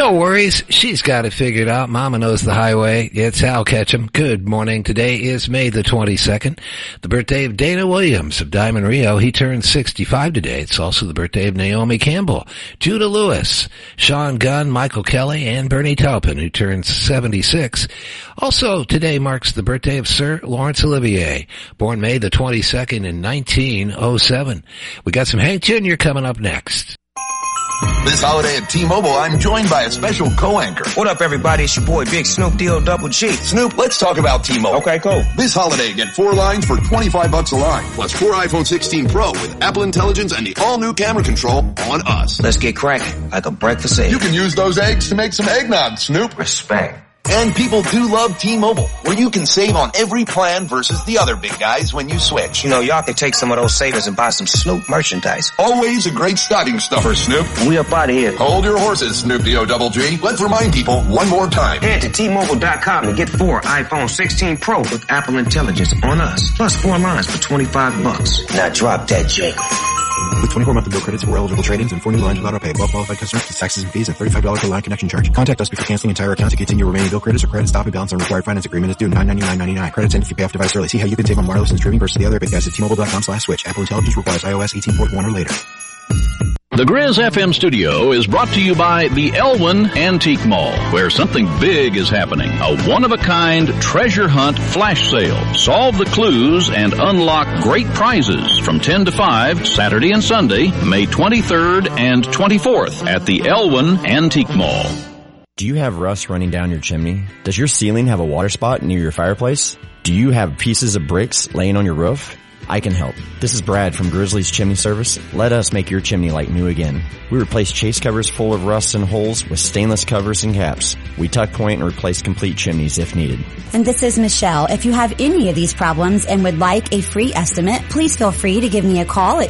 No worries. She's got it figured out. Mama knows the highway. It's Hal Ketchum. Good morning. Today is May the 22nd, the birthday of Dana Williams of Diamond Rio. He turns 65 today. It's also the birthday of Naomi Campbell, Judah Lewis, Sean Gunn, Michael Kelly, and Bernie Taupin, who turns 76. Also, today marks the birthday of Sir Laurence Olivier, born May the 22nd in 1907. We got some Hank Jr. coming up next. This holiday at T-Mobile, I'm joined by a special co-anchor. What up, everybody? It's your boy, Big Snoop D-O-double-G. Snoop, let's talk about T-Mobile. Okay, cool. This holiday, get 4 lines for $25 a line, plus 4 iPhone 16 Pro with Apple Intelligence and the all-new camera control on us. Let's get cracking, like a breakfast egg. You can use those eggs to make some eggnog, Snoop. Respect. And people do love T-Mobile, where you can save on every plan versus the other big guys when you switch. You know, y'all can take some of those savings and buy some Snoop merchandise. Always a great stocking stuffer, Snoop. We up out of here. Hold your horses, Snoop D-O-double-G. Let's remind people one more time. Head to T-Mobile.com and get 4 iPhone 16 Pro with Apple Intelligence on us. Plus 4 lines for $25. Now drop that jingle. With 24-month bill credits for eligible trade-ins and 4 new lines without auto pay. Well qualified customers with taxes and fees and $35 per line connection charge. Contact us before canceling entire account to continue remaining bill credits or credit stop and balance on required finance agreement is due $999.99. Credits end if you pay off device early. See how you can save on wireless and streaming versus the other big guys at T-Mobile.com/switch. Apple Intelligence requires iOS 18.1 or later. The Grizz FM studio is brought to you by the Elwyn Antique Mall, where something big is happening. A one-of-a-kind treasure hunt flash sale. Solve the clues and unlock great prizes from 10 to 5, Saturday and Sunday, May 23rd and 24th at the Elwyn Antique Mall. Do you have rust running down your chimney? Does your ceiling have a water spot near your fireplace? Do you have pieces of bricks laying on your roof? I can help. This is Brad from Grizzly's Chimney Service. Let us make your chimney like new again. We replace chase covers full of rust and holes with stainless covers and caps. We tuck point and replace complete chimneys if needed. And this is Michelle. If you have any of these problems and would like a free estimate, please feel free to give me a call at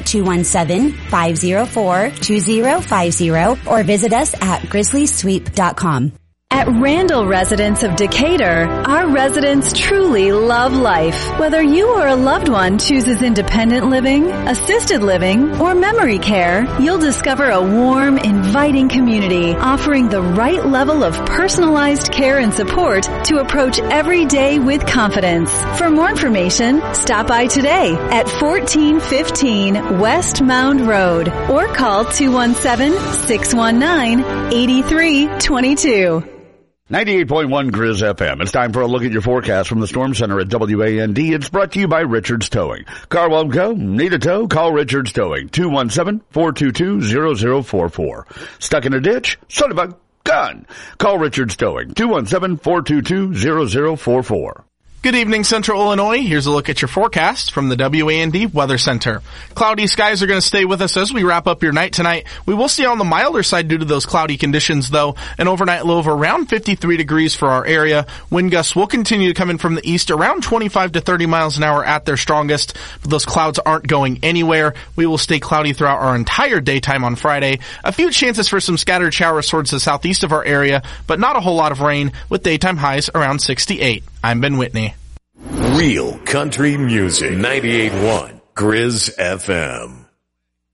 217-504-2050 or visit us at grizzlysweep.com. At Randall Residence of Decatur, our residents truly love life. Whether you or a loved one chooses independent living, assisted living, or memory care, you'll discover a warm, inviting community offering the right level of personalized care and support to approach every day with confidence. For more information, stop by today at 1415 West Mound Road or call 217-619-8322. 98.1 Grizz FM. It's time for a look at your forecast from the Storm Center at WAND. It's brought to you by Richards Towing. Car won't go? Need a tow? Call Richards Towing. 217-422-0044. Stuck in a ditch? Son of a gun. Call Richards Towing. 217-422-0044. Good evening, Central Illinois. Here's a look at your forecast from the WAND Weather Center. Cloudy skies are going to stay with us as we wrap up your night tonight. We will stay on the milder side due to those cloudy conditions, though. An overnight low of around 53 degrees for our area. Wind gusts will continue to come in from the east around 25 to 30 miles an hour at their strongest. But those clouds aren't going anywhere. We will stay cloudy throughout our entire daytime on Friday. A few chances for some scattered showers towards the southeast of our area, but not a whole lot of rain with daytime highs around 68. I'm Ben Whitney. Real country music. 98.1 Grizz FM.